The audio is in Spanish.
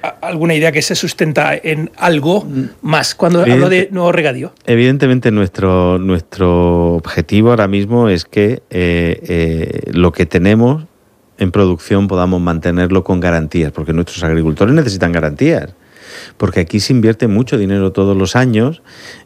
alguna idea que se sustenta en algo más cuando hablo de nuevo regadío. Evidentemente nuestro objetivo ahora mismo es que lo que tenemos en producción podamos mantenerlo con garantías, porque nuestros agricultores necesitan garantías, porque aquí se invierte mucho dinero todos los años